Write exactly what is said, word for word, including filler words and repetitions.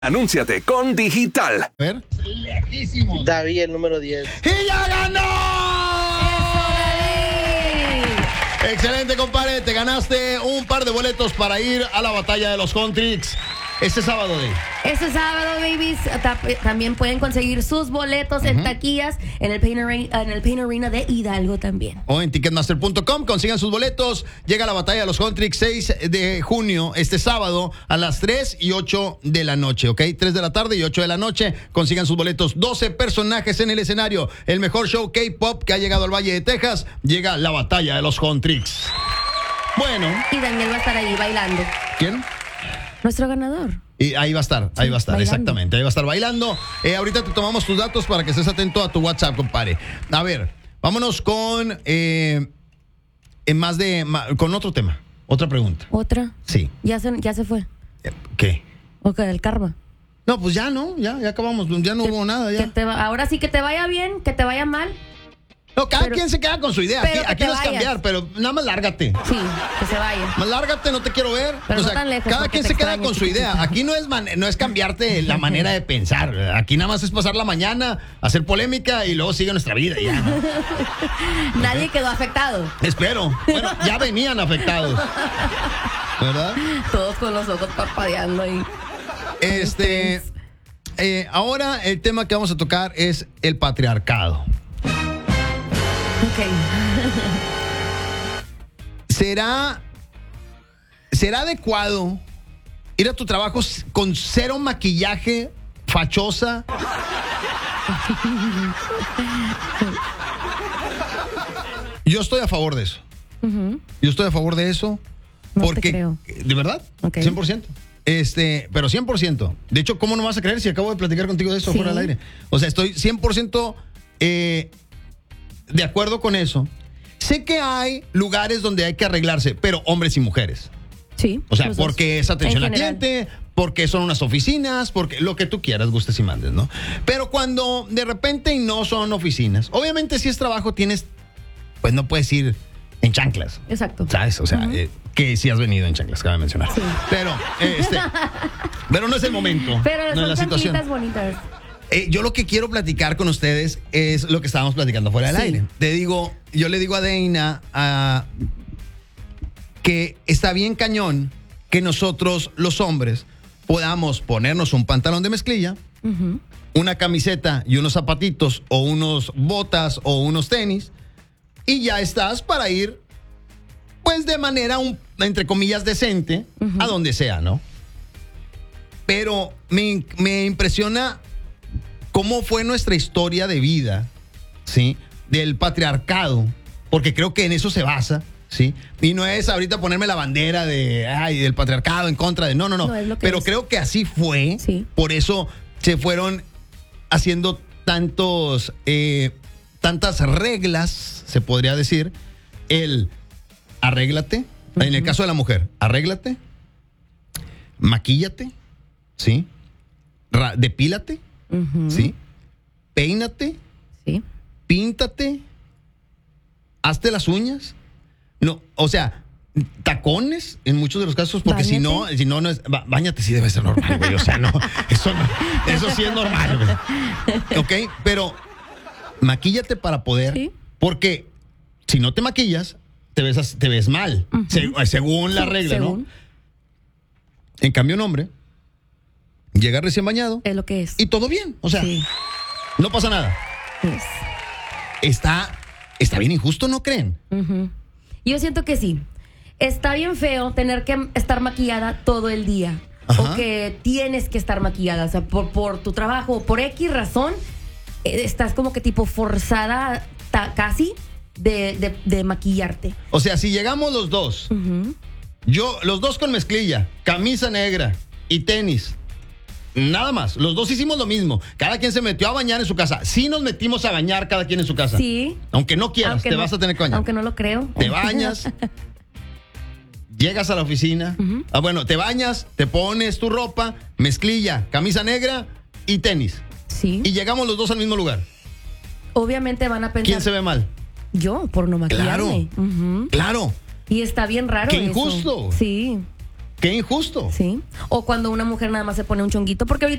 Anúnciate con Digital. A ver. Lejísimo. David, el número diez. ¡Y ya ganó! Excelente, compadre. Te ganaste un par de boletos para ir a la batalla de los Contrix este sábado, de. Este sábado, babies, ta- también pueden conseguir sus boletos uh-huh. en taquillas en el, Pain Arena, en el Pain Arena de Hidalgo también. O en ticketmaster punto com, consigan sus boletos. Llega la batalla de los Contrix seis de junio, este sábado, a las tres y ocho de la noche, ¿ok? tres de la tarde y ocho de la noche. Consigan sus boletos. doce personajes en el escenario. El mejor show K-pop que ha llegado al Valle de Texas. Llega la batalla de los Contrix. Bueno. Y Daniel va a estar ahí bailando. ¿Quién? Nuestro ganador. Y ahí va a estar, ahí sí, va a estar, bailando. Exactamente, ahí va a estar bailando. Eh, ahorita te tomamos tus datos para que estés atento a tu WhatsApp, compadre. A ver, vámonos con eh, en más de ma, con otro tema, otra pregunta. ¿Otra? Sí. Ya se, ya se fue. ¿Qué? Ok, el karma. No, pues ya no, ya, ya acabamos, ya no que, hubo nada, ya. Que te va, ahora sí que te vaya bien, que te vaya mal. No, cada pero, quien se queda con su idea. Aquí, aquí no es vayas. cambiar, pero nada más lárgate. Sí, que se vaya. Más lárgate, no te quiero ver. Pero o no sea, tan lejos, cada quien se queda con su idea. Aquí no es man, no es cambiarte la manera de pensar. Aquí nada más es pasar la mañana, hacer polémica y luego sigue nuestra vida. Ya. Nadie quedó afectado. Espero. Bueno, ya venían afectados. ¿Verdad? Todos con los ojos parpadeando ahí. Este. Eh, ahora el tema que vamos a tocar es el patriarcado. Ok. ¿Será, ¿Será adecuado ir a tu trabajo con cero maquillaje, fachosa? Yo estoy a favor de eso. Uh-huh. Yo estoy a favor de eso. No porque, te creo. ¿de verdad? Okay. cien por ciento. Este, pero cien por ciento. De hecho, ¿cómo no vas a creer si acabo de platicar contigo de eso, sí, fuera del aire? O sea, estoy cien por ciento eh, de acuerdo con eso. Sé que hay lugares donde hay que arreglarse, pero hombres y mujeres. Sí. O sea, porque es atención al general. cliente, porque son unas oficinas, porque lo que tú quieras, gustes y mandes, ¿no? Pero cuando de repente no son oficinas, obviamente si es trabajo tienes, pues no puedes ir en chanclas. Exacto. ¿Sabes? O sea, uh-huh. eh, que sí has venido en chanclas, cabe mencionar. Sí. Pero, eh, este, pero no es el momento. Pero no son es la situación. Bonitas. Eh, yo lo que quiero platicar con ustedes es lo que estábamos platicando fuera del sí. aire. Te digo, yo le digo a Deina uh, que está bien cañón que nosotros, los hombres, podamos ponernos un pantalón de mezclilla, uh-huh. una camiseta y unos zapatitos o unos botas o unos tenis y ya estás para ir, pues de manera, un, entre comillas, decente, uh-huh. a donde sea, ¿no? Pero me, me impresiona cómo fue nuestra historia de vida, ¿sí? Del patriarcado, porque creo que en eso se basa, ¿sí? Y no es ahorita ponerme la bandera de, ay, del patriarcado en contra de, no, no, no. no es lo que Pero es. Creo que así fue, sí. Por eso se fueron haciendo tantos, eh, tantas reglas, se podría decir, el arréglate, uh-huh. en el caso de la mujer, arréglate, maquíllate, ¿sí? Ra- depílate, uh-huh. ¿sí? Peínate, sí. Píntate, hazte las uñas, no, o sea, tacones en muchos de los casos, porque báñate. si no, si no, no es, ba- báñate sí debe ser normal, güey, o sea, no, eso no, eso sí es normal, güey. Ok, pero maquíllate para poder, ¿sí? Porque si no te maquillas, te ves, te ves mal, uh-huh. se, según la sí, regla, según. ¿no? En cambio, un hombre llega recién bañado. Es lo que es. Y todo bien, o sea, sí. no pasa nada. Yes. Está, está bien injusto, ¿no creen? Uh-huh. Yo siento que sí. Está bien feo tener que estar maquillada todo el día. Ajá. O que tienes que estar maquillada. O sea, por, por tu trabajo, por X razón, eh, estás como que tipo forzada ta, casi de, de, de maquillarte. O sea, si llegamos los dos, uh-huh. yo, los dos con mezclilla, camisa negra y tenis, nada más, los dos hicimos lo mismo. Cada quien se metió a bañar en su casa. Sí nos metimos a bañar cada quien en su casa. Sí. Aunque no quieras, aunque te no, vas a tener que bañar. Aunque no lo creo. Te bañas, llegas a la oficina. Uh-huh. Ah, bueno, te bañas, te pones tu ropa, mezclilla, camisa negra y tenis. Sí. Y llegamos los dos al mismo lugar. Obviamente van a pensar. ¿Quién se ve mal? Yo, por no maquillarme. Claro. Uh-huh. Claro. Y está bien raro. Qué eso. injusto. Sí. Qué injusto. Sí. O cuando una mujer nada más se pone un chonguito, porque ahorita